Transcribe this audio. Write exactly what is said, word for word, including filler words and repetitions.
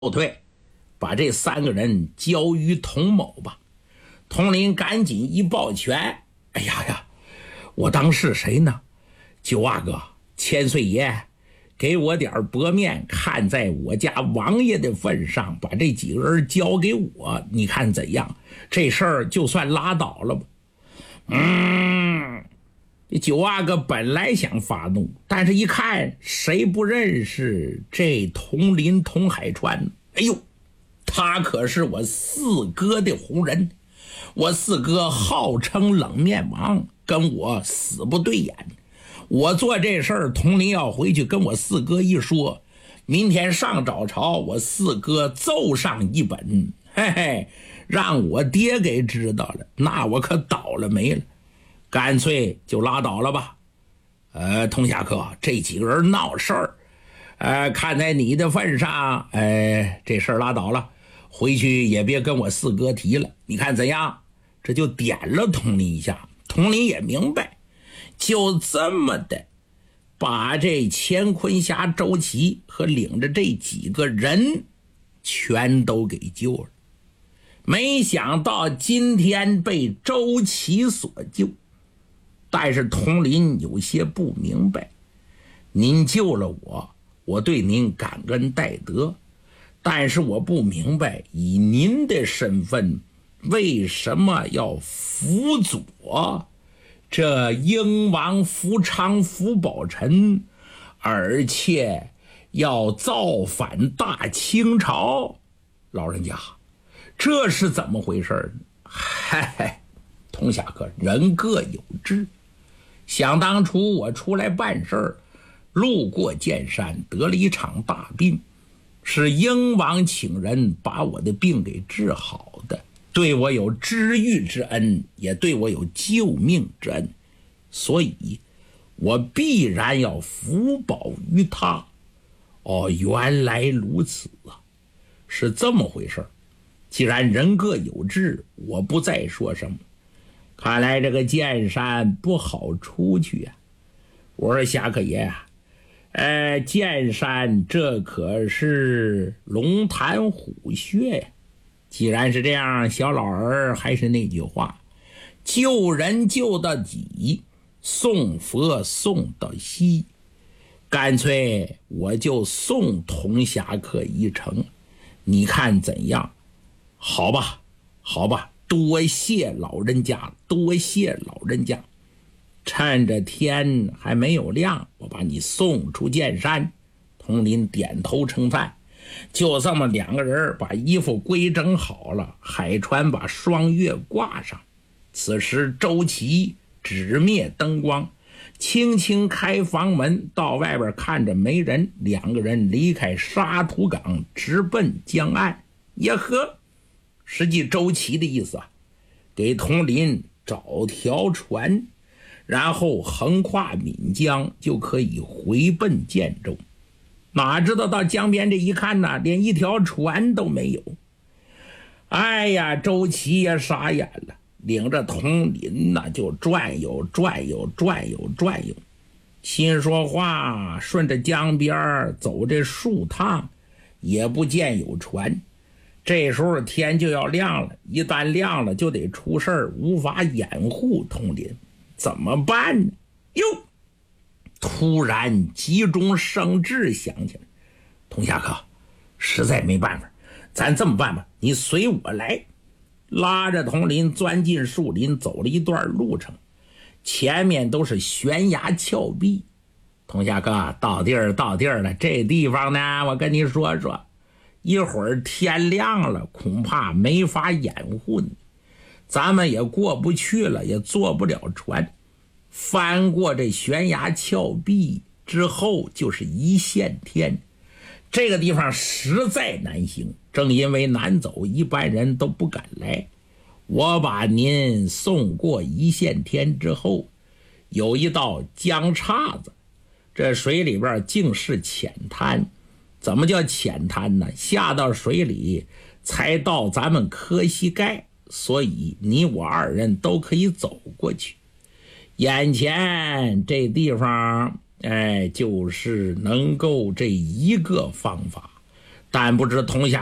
退，把这三个人交于童某吧。童林赶紧一抱拳，哎呀呀，我当是谁呢？九阿哥，千岁爷给我点薄面，看在我家王爷的份上，把这几个人交给我，你看怎样？这事儿就算拉倒了吧。嗯，九阿哥本来想发怒，但是一看谁不认识这童林童海川，哎呦，他可是我四哥的红人，我四哥号称冷面王，跟我死不对眼。我做这事儿，童林要回去跟我四哥一说，明天上早朝，我四哥奏上一本，嘿嘿，让我爹给知道了，那我可倒了霉了。干脆就拉倒了吧。呃，童侠客，这几个人闹事儿，呃，看在你的份上，呃，这事儿拉倒了，回去也别跟我四哥提了，你看怎样？这就点了童林一下，童林也明白。就这么的把这乾坤侠周琦和领着这几个人全都给救了。没想到今天被周琦所救，但是童林有些不明白，您救了我，我对您感恩戴德，但是我不明白以您的身份为什么要辅佐这英王福昌福宝臣，而且要造反大清朝？老人家，这是怎么回事呢？嗨，童侠客，人各有志。想当初我出来办事儿，路过剑山，得了一场大病，是英王请人把我的病给治好的，对我有知遇之恩，也对我有救命之恩，所以我必然要福保于他。哦，原来如此啊，是这么回事。既然人各有志，我不再说什么。看来这个剑山不好出去啊。我说侠客爷啊，呃，剑山这可是龙潭虎穴呀。既然是这样，小老儿还是那句话，救人救到底，送佛送到西，干脆我就送童侠客一程，你看怎样？好吧，好吧，多谢老人家，多谢老人家。趁着天还没有亮，我把你送出剑山。童林点头称赞。就这么两个人把衣服归整好了，海川把双月挂上。此时周琦指灭灯光，轻轻开房门，到外边看着没人，两个人离开沙土港，直奔江岸。呀呵，实际周琦的意思啊，给童林找条船，然后横跨闽江，就可以回奔建州。哪知道到江边这一看呢，连一条船都没有。哎呀，周琦也傻眼了，领着童林呢就转悠转悠转悠转悠，心说话，顺着江边走这数趟，也不见有船。这时候天就要亮了，一旦亮了就得出事儿，无法掩护童林，怎么办呢？哟，突然急中生智想起来，童侠客，实在没办法，咱这么办吧，你随我来。拉着童林钻进树林，走了一段路程，前面都是悬崖峭壁。童侠客，到地儿到地儿了，这地方呢，我跟你说说，一会儿天亮了，恐怕没法掩护你，咱们也过不去了，也坐不了船。翻过这悬崖峭壁之后就是一线天，这个地方实在难行，正因为难走，一般人都不敢来。我把您送过一线天之后，有一道江岔子，这水里边竟是浅滩。怎么叫浅滩呢？下到水里才到咱们磕膝盖，所以你我二人都可以走过去。眼前这地方，哎，就是能够这一个方法， 但不知童下